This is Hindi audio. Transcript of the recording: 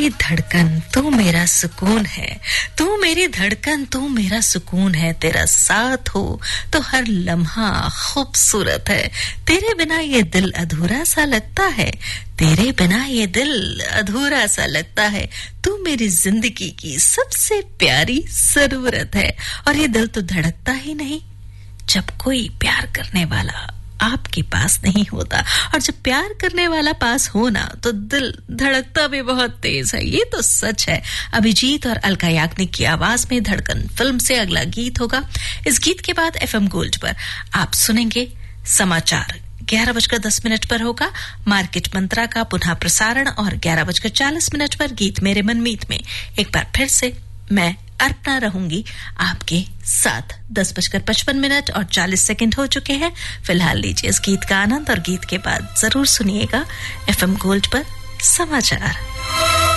मेरी धड़कन तू मेरा सुकून है, तू मेरी धड़कन तू मेरा सुकून है, तेरा साथ हो तो हर लम्हा खूबसूरत है, तेरे बिना ये दिल अधूरा सा लगता है, तेरे बिना ये दिल अधूरा सा लगता है, तू मेरी जिंदगी की सबसे प्यारी जरूरत है। और ये दिल तो धड़कता ही नहीं जब कोई प्यार करने वाला आपके पास नहीं होता, और जब प्यार करने वाला पास हो ना तो दिल धड़कता भी बहुत तेज है, ये तो सच है। अभिजीत और अलका याग्निक की आवाज में धड़कन फिल्म से अगला गीत होगा। इस गीत के बाद एफएम गोल्ड पर आप सुनेंगे समाचार। 11:10 पर होगा मार्केट मंत्रा का पुनः प्रसारण, और 11:40 पर गीत मेरे मन मीत में एक बार फिर से मैं अर्पणा रहूंगी आपके साथ। 10:55 और 40 हो चुके हैं। फिलहाल लीजिए इस गीत का आनंद, और गीत के बाद जरूर सुनिएगा एफएम गोल्ड पर समाचार।